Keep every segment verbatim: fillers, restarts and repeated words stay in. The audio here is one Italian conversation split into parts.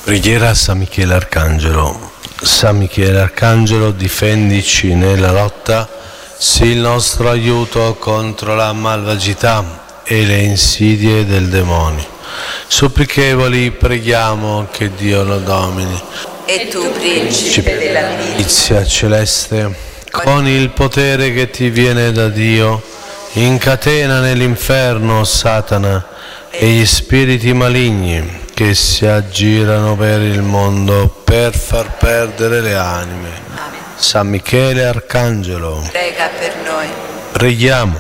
Preghiera a San Michele Arcangelo. San Michele Arcangelo, difendici nella lotta, sii il nostro aiuto contro la malvagità e le insidie del demonio. Supplichevoli preghiamo che Dio lo domini. E tu, principe della milizia celeste, con il potere che ti viene da Dio, incatena nell'inferno Satana e gli spiriti maligni che si aggirano per il mondo per far perdere le anime. Amen. San Michele Arcangelo, prega per noi. Preghiamo.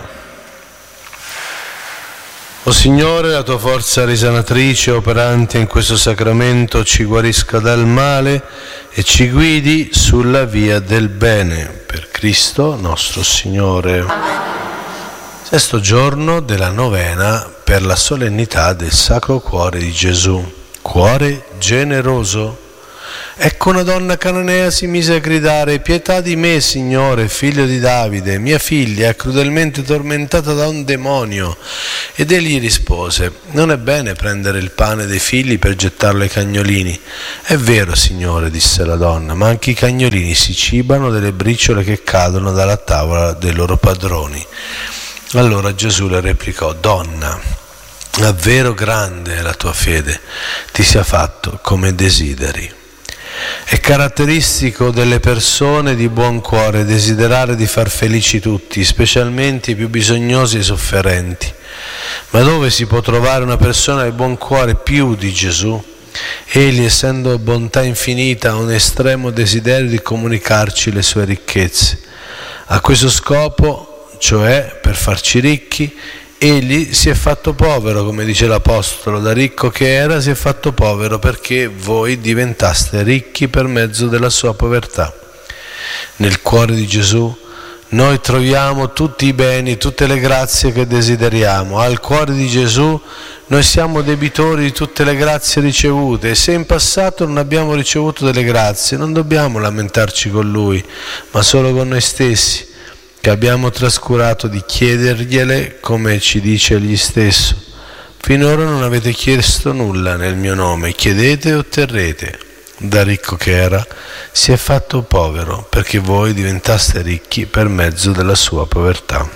O Signore, la tua forza risanatrice operante in questo sacramento ci guarisca dal male e ci guidi sulla via del bene. Per Cristo nostro Signore. Amen. Sesto giorno della novena per la solennità del Sacro Cuore di Gesù. Cuore generoso. Ecco una donna cananea si mise a gridare: pietà di me, Signore, figlio di Davide, mia figlia è crudelmente tormentata da un demonio. Ed egli rispose: non è bene prendere il pane dei figli per gettarlo ai cagnolini. È vero, Signore, disse la donna, ma anche i cagnolini si cibano delle briciole che cadono dalla tavola dei loro padroni. Allora Gesù le replicò: donna, davvero grande è la tua fede, ti sia fatto come desideri. È caratteristico delle persone di buon cuore desiderare di far felici tutti, specialmente i più bisognosi e sofferenti. Ma dove si può trovare una persona di buon cuore più di Gesù? Egli, essendo bontà infinita, ha un estremo desiderio di comunicarci le sue ricchezze. A questo scopo, cioè per farci ricchi, egli si è fatto povero, come dice l'Apostolo, da ricco che era si è fatto povero perché voi diventaste ricchi per mezzo della sua povertà. Nel cuore di Gesù noi troviamo tutti i beni, tutte le grazie che desideriamo. Al cuore di Gesù noi siamo debitori di tutte le grazie ricevute, e se in passato non abbiamo ricevuto delle grazie non dobbiamo lamentarci con Lui, ma solo con noi stessi, che abbiamo trascurato di chiedergliele, come ci dice egli stesso: finora non avete chiesto nulla nel mio nome, chiedete e otterrete. Da ricco che era si è fatto povero perché voi diventaste ricchi per mezzo della sua povertà.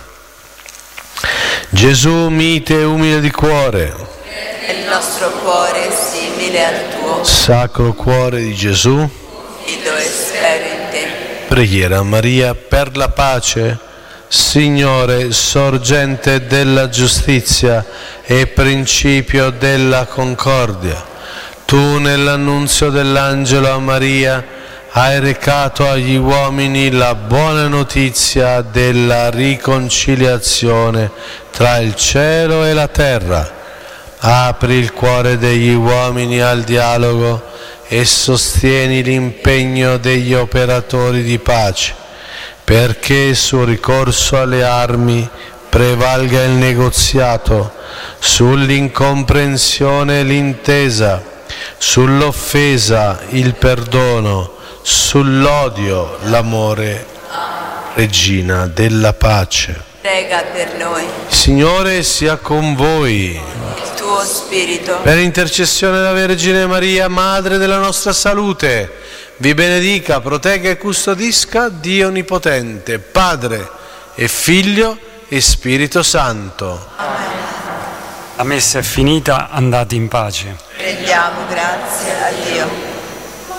Gesù mite e umile di cuore, il nostro cuore è simile al tuo. Sacro Cuore di Gesù, fido e spero in te. Preghiera a Maria per la pace. Signore, sorgente della giustizia e principio della concordia, tu nell'annunzio dell'angelo a Maria hai recato agli uomini la buona notizia della riconciliazione tra il cielo e la terra. Apri il cuore degli uomini al dialogo e sostieni l'impegno degli operatori di pace, perché il suo ricorso alle armi prevalga il negoziato, sull'incomprensione l'intesa, sull'offesa il perdono, sull'odio l'amore. Regina della pace, prega per noi. Signore sia con voi. Il tuo spirito, Per intercessione della Vergine Maria, Madre della nostra salute, vi benedica, protegga e custodisca Dio Onnipotente, Padre e Figlio e Spirito Santo. Amen. La messa è finita, andate in pace. Rendiamo grazie a Dio.